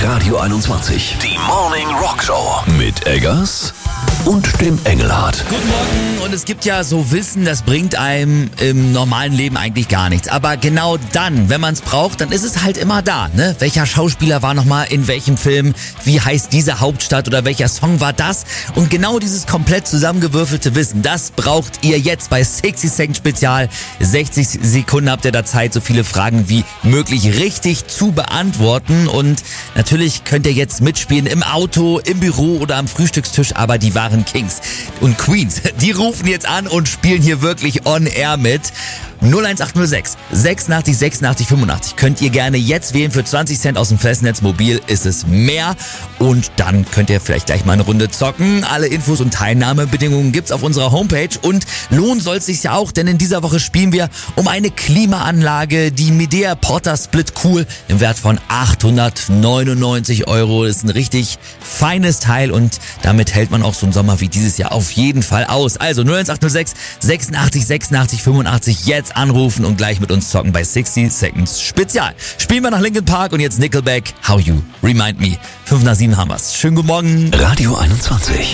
Radio 21. Die Morning Rock Show. Mit Eggers und dem Engelhardt. Guten Morgen. Und es gibt ja so Wissen, das bringt einem im normalen Leben eigentlich gar nichts. Aber genau dann, wenn man es braucht, dann ist es halt immer da, ne? Welcher Schauspieler war nochmal in welchem Film? Wie heißt diese Hauptstadt oder welcher Song war das? Und genau dieses komplett zusammengewürfelte Wissen, das braucht ihr jetzt bei 60 Second Spezial. 60 Sekunden habt ihr da Zeit, so viele Fragen wie möglich richtig zu beantworten. Und natürlich könnt ihr jetzt mitspielen im Auto, im Büro oder am Frühstückstisch, aber die wahren Kings und Queens, die rufen jetzt an und spielen hier wirklich on air mit. 01806 86 86 85 könnt ihr gerne jetzt wählen. Für 20 Cent aus dem Festnetz mobil ist es mehr. Und dann könnt ihr vielleicht gleich mal eine Runde zocken. Alle Infos und Teilnahmebedingungen gibt's auf unserer Homepage. Und lohnen soll es sich ja auch, denn in dieser Woche spielen wir um eine Klimaanlage, die Midea Porta Split Cool im Wert von 899 €. Das ist ein richtig feines Teil und damit hält man auch so einen Sommer wie dieses Jahr auf jeden Fall aus. Also 01806 86 86 85 jetzt anrufen und gleich mit uns zocken bei 60 Seconds Spezial. Spielen wir nach Linkin Park und jetzt Nickelback, How You Remind Me. 5 nach 7 haben wir's. Schönen guten Morgen. Radio 21.